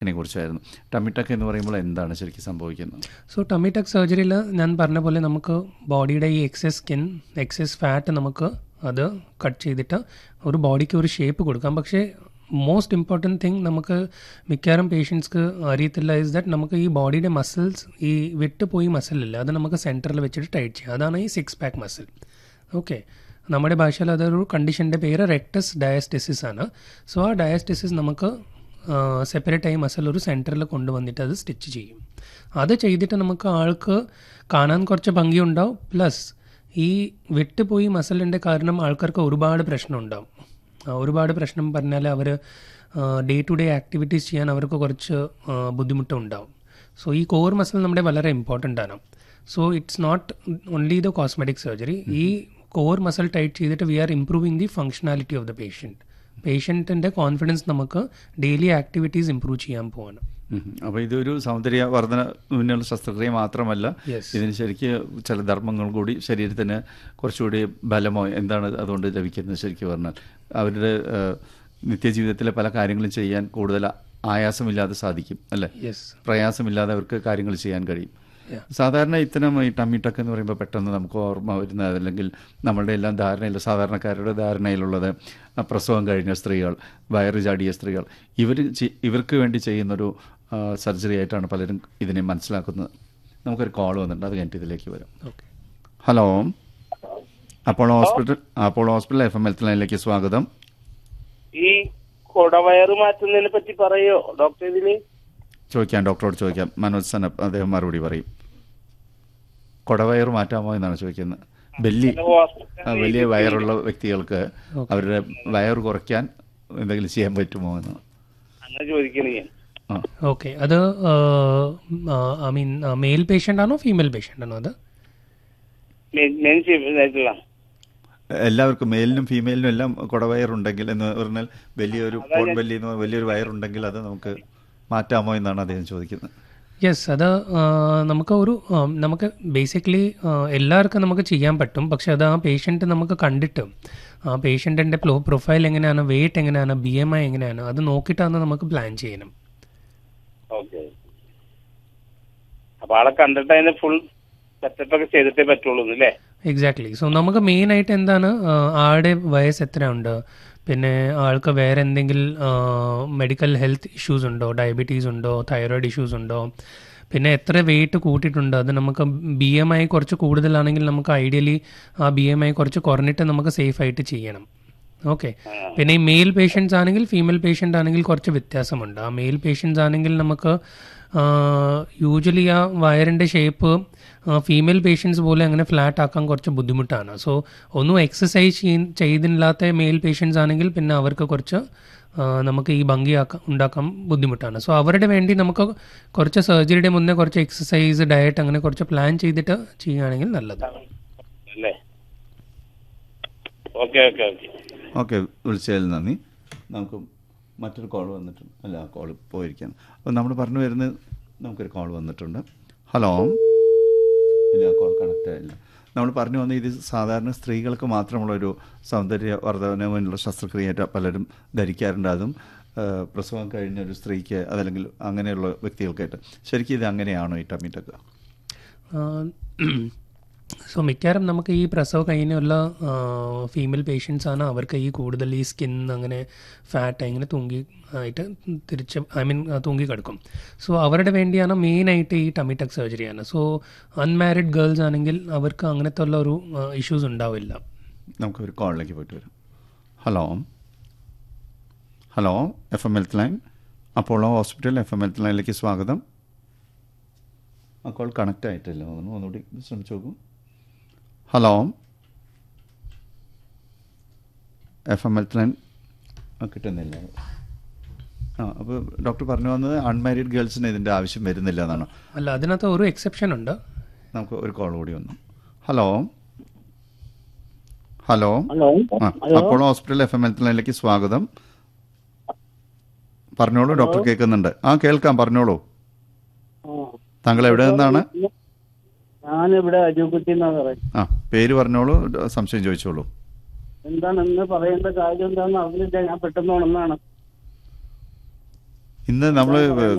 കുറിച്ചായിരുന്നു. ടമ്മി ടക്ക് എന്ന് പറയുമ്പോൾ എന്താണ് ശരിക്കും സംഭവിക്കുന്നത്? സോ ടമ്മി ടക്ക് സർജറിയിൽ ഞാൻ പറഞ്ഞ പോലെ നമുക്ക് ബോഡിയുടെ ഈ എക്സസ് സ്കിൻ, എക്സസ് ഫാറ്റ് നമുക്ക് അത് കട്ട് ചെയ്തിട്ട് ഒരു ബോഡിക്ക് ഒരു ഷേപ്പ് കൊടുക്കാം. പക്ഷേ മോസ്റ്റ് ഇമ്പോർട്ടൻറ്റ് തിങ് നമുക്ക് മിക്കവാറും പേഷ്യൻസ്ക്ക് അറിയത്തില്ല ഇസ് ദാറ്റ് നമുക്ക് ഈ ബോഡിയുടെ മസിൽസ്, ഈ വിട്ടുപോയി മസിലില്ല, അത് നമുക്ക് സെൻറ്ററിൽ വെച്ചിട്ട് ടൈറ്റ് ചെയ്യാം. അതാണ് ഈ 6 പാക്ക് മസിൽ. ഓക്കെ, നമ്മുടെ ഭാഷയിൽ അതൊരു കണ്ടീഷൻ്റെ പേര് റെക്ടസ് ഡയസ്റ്റസിസ് ആണ്. സോ ആ ഡയസ്റ്റസിസ് നമുക്ക് സെപ്പറേറ്റ് ആയി മസിൽ ഒരു സെൻറ്ററിൽ കൊണ്ടുവന്നിട്ട് അത് സ്റ്റിച്ച് ചെയ്യും. അത് ചെയ്തിട്ട് നമുക്ക് ആൾക്ക് കാണാൻ കുറച്ച് ഭംഗിയുണ്ടാവും. പ്ലസ് ഈ വിട്ടുപോയി മസിലിൻ്റെ കാരണം ആൾക്കാർക്ക് ഒരുപാട് പ്രശ്നം ഉണ്ടാവും. ഒരുപാട് പ്രശ്നം പറഞ്ഞാൽ our day to day activities ചെയ്യാൻ അവർക്ക് കുറച്ച് ബുദ്ധിമുട്ടുണ്ടാവും. സോ ഈ കോർ മസിൽ നമ്മുടെ വളരെ ഇമ്പോർട്ടൻ്റ് ആണ്. So it's not only the cosmetic surgery. ഈ കോർ മസിൽ ടൈറ്റ് ചെയ്തിട്ട് V R improving the functionality of the patient. പേഷ്യൻറ്റിൻ്റെ confidence നമുക്ക് ഡെയിലി ആക്ടിവിറ്റീസ് ഇംപ്രൂവ് ചെയ്യാൻ പോവാണ്. അപ്പോൾ ഇതൊരു സൗന്ദര്യവർദ്ധനവിനുള്ള ശസ്ത്രക്രിയ മാത്രമല്ല, ഇതിന് ശരിക്കും ചില ധർമ്മങ്ങൾ കൂടി ശരീരത്തിന് കുറച്ചുകൂടി ബലമോ എന്താണ് അതുകൊണ്ട് ലഭിക്കുന്നത് ശരിക്കും പറഞ്ഞാൽ അവരുടെ നിത്യജീവിതത്തിലെ പല കാര്യങ്ങളും ചെയ്യാൻ കൂടുതൽ ആയാസമില്ലാതെ സാധിക്കും അല്ലേ? പ്രയാസമില്ലാതെ അവർക്ക് കാര്യങ്ങൾ ചെയ്യാൻ കഴിയും. സാധാരണ ഇത്തരം ഈ ടമ്മി ടക്ക് എന്ന് പറയുമ്പോൾ പെട്ടെന്ന് നമുക്ക് ഓർമ്മ വരുന്നത്, അല്ലെങ്കിൽ നമ്മളുടെ എല്ലാം ധാരണയിൽ, സാധാരണക്കാരുടെ ധാരണയിലുള്ളത് പ്രസവം കഴിഞ്ഞ സ്ത്രീകൾ, വയറ് ചാടിയ സ്ത്രീകൾ, ഇവർക്ക് വേണ്ടി ചെയ്യുന്നൊരു സർജറി ആയിട്ടാണ് പലരും ഇതിനെ മനസ്സിലാക്കുന്നത്. നമുക്കൊരു കോൾ വന്നിട്ടുണ്ട്, അത് കഴിഞ്ഞിട്ട് ഇതിലേക്ക് വരാം. Hello, Apollo hospital FM health ലൈനിലേക്ക് സ്വാഗതം. ഈ കൊടവയറ് മാറ്റുന്നതിനെ പറ്റി പറയോ ഡോക്ടർ? ഇതിന് ചോദിക്കാം, ഡോക്ടറോട് ചോദിക്കാം. മനോജ് സനപ്പ് അദ്ദേഹം മറുപടി പറയും. കൊടവയറ് മാറ്റാമോ എന്നാണ് ചോദിക്കുന്നത്. വലിയ വയറുള്ള വ്യക്തികൾക്ക് അവരുടെ വയറ് കുറയ്ക്കാൻ എന്തെങ്കിലും ചെയ്യാൻ പറ്റുമോ എന്നാണ് ചോദിക്കുന്നത്. ഓക്കെ, അത് ഐ മീൻ മെയിൽ പേഷ്യൻ്റ് ആണോ ഫീമെയിൽ പേഷ്യൻ്റ് ആണോ? അത് എല്ലാവർക്കും, മെയിലിനും ഫീമെയിലിനും എല്ലാം കുടവയറുണ്ടെങ്കിൽ എന്ന് പറഞ്ഞാൽ വലിയൊരു വലിയൊരു വയറുണ്ടെങ്കിൽ അത് നമുക്ക് മാറ്റാമോ എന്നാണ് അദ്ദേഹം ചോദിക്കുന്നത്. യെസ്, അത് നമുക്ക് ബേസിക്കലി എല്ലാവർക്കും നമുക്ക് ചെയ്യാൻ പറ്റും. പക്ഷെ അത് ആ പേഷ്യൻറ്റ് നമുക്ക് കണ്ടിട്ട് ആ പേഷ്യൻറ്റിൻ്റെ പ്രൊഫൈൽ എങ്ങനെയാണ്, വെയിറ്റ് എങ്ങനെയാണ്, BMI എങ്ങനെയാണ്, അത് നോക്കിയിട്ടാണ് നമുക്ക് പ്ലാൻ ചെയ്യണം. അപ്പോൾ ആളെ കണ്ടിട്ട് അതിന് ഫുൾ സെറ്റപ്പ് ഒക്കെ ചെയ്തിട്ടേ പറ്റുള്ളൂ അല്ലേ? എക്സാക്ട്ലി. സോ നമുക്ക് മെയിനായിട്ട് എന്താണ്, ആളുടെ വയസ്സ് എത്ര ഉണ്ട്, പിന്നെ ആൾക്ക് വേറെ എന്തെങ്കിലും മെഡിക്കൽ ഹെൽത്ത് ഇഷ്യൂസ് ഉണ്ടോ, ഡയബറ്റീസ് ഉണ്ടോ, തൈറോയിഡ് ഇഷ്യൂസ് ഉണ്ടോ, പിന്നെ എത്ര വെയിറ്റ് കൂട്ടിയിട്ടുണ്ട്. അത് നമുക്ക് BMI കുറച്ച് കൂടുതലാണെങ്കിൽ നമുക്ക് ഐഡിയലി ആ BMI കുറച്ച് കുറഞ്ഞിട്ട് നമുക്ക് സേഫായിട്ട് ചെയ്യണം. ഓക്കെ, പിന്നെ ഈ മെയിൽ പേഷ്യൻസ് ആണെങ്കിൽ ഫീമെയിൽ പേഷ്യൻ്റ് ആണെങ്കിൽ കുറച്ച് വ്യത്യാസമുണ്ട്. ആ മെയിൽ പേഷ്യൻസ് ആണെങ്കിൽ നമുക്ക് യൂഷ്വലി ആ വയറിൻ്റെ ഷേപ്പ് ഫീമെയിൽ പേഷ്യൻസ് പോലെ അങ്ങനെ ഫ്ലാറ്റ് ആക്കാൻ കുറച്ച് ബുദ്ധിമുട്ടാണ്. സോ ഒന്നും എക്സസൈസ് ചെയ്തില്ലാത്ത മെയിൽ പേഷ്യൻസ് ആണെങ്കിൽ പിന്നെ അവർക്ക് കുറച്ച് നമുക്ക് ഈ ഭംഗി ഉണ്ടാക്കാൻ ബുദ്ധിമുട്ടാണ്. സോ അവരുടെ വേണ്ടി നമുക്ക് കുറച്ച് സർജറിയുടെ മുന്നേ കുറച്ച് എക്സസൈസ്, ഡയറ്റ് അങ്ങനെ കുറച്ച് പ്ലാൻ ചെയ്തിട്ട് ചെയ്യുകയാണെങ്കിൽ നല്ലതാണ്. ഓക്കെ, വിളിച്ചതിൽ നന്ദി. നമുക്ക് മറ്റൊരു കോൾ വന്നിട്ടുണ്ട്. അല്ല, ആ കോൾ പോയിരിക്കുകയാണ്. അപ്പോൾ നമ്മൾ പറഞ്ഞു വരുന്നത്, നമുക്കൊരു കോൾ വന്നിട്ടുണ്ട്. ഹലോ, ഇല്ല, കോൾ കണക്റ്റ് ആയില്ല. നമ്മൾ പറഞ്ഞു വന്നത് ഇത് സാധാരണ സ്ത്രീകൾക്ക് മാത്രമുള്ളൊരു സൗന്ദര്യവർദ്ധനവിനുള്ള ശസ്ത്രക്രിയയായിട്ട് പലരും ധരിക്കാറുണ്ട്. അതും പ്രസവം കഴിഞ്ഞൊരു സ്ത്രീക്ക് അതല്ലെങ്കിൽ അങ്ങനെയുള്ള വ്യക്തികൾക്കായിട്ട്. ശരിക്കും ഇത് അങ്ങനെയാണോ ഈ ടമ്മി ടക്ക്? സോ മിക്കവാറും നമുക്ക് ഈ പ്രസവം കഴിഞ്ഞുള്ള ഫീമെയിൽ പേഷ്യൻസ് ആണ്, അവർക്ക് ഈ കൂടുതൽ ഈ സ്കിൻ അങ്ങനെ ഫാറ്റ് ഇങ്ങനെ തൂങ്ങി കിടക്കും. സോ അവരുടെ വേണ്ടിയാണ് മെയിനായിട്ട് ഈ ടമ്മി ടക്ക് സർജറിയാണ്. സോ അൺമാരിഡ് ഗേൾസ് ആണെങ്കിൽ അവർക്ക് അങ്ങനത്തെ ഉള്ള ഒരു ഇഷ്യൂസ് ഉണ്ടാവില്ല. നമുക്കൊരു കോളിലേക്ക് പോയിട്ട് വരാം. Hello FM health line, Apollo hospital FM health ലൈനിലേക്ക് സ്വാഗതം. ആ കോൾ കണക്റ്റ് ആയിട്ടില്ല, ഒന്നുകൂടി ശ്രമിച്ചു നോക്കൂ. ഹലോ, FM ഹെൽത്ത് ലൈൻ കിട്ടുന്നില്ല. അപ്പോൾ ഡോക്ടർ പറഞ്ഞു വന്നത് അൺമാരീഡ് ഗേൾസിന് ഇതിൻ്റെ ആവശ്യം വരുന്നില്ല എന്നാണ്. അല്ല, അതിനകത്ത് ഒരു എക്സെപ്ഷൻ ഉണ്ട്. നമുക്ക് ഒരു കോൾ കൂടി വന്നു. Hello, Apollo hospital FM health ലൈനിലേക്ക് സ്വാഗതം. പറഞ്ഞോളൂ, ഡോക്ടർ കേൾക്കുന്നുണ്ട്. കേൾക്കാം, പറഞ്ഞോളൂ. താങ്കൾ എവിടെ നിന്നാണ്? ഞാനിവിടെ അജുക്കുട്ടി. പേര് പറഞ്ഞോളൂ, സംശയം ചോദിച്ചോളൂ. എന്താണെന്ന് പറയേണ്ട കാര്യം എന്താണെന്ന് അറിഞ്ഞില്ല, ഞാൻ പെട്ടെന്ന് ഉണർന്നാണ്. ഇന്ന് നമ്മൾ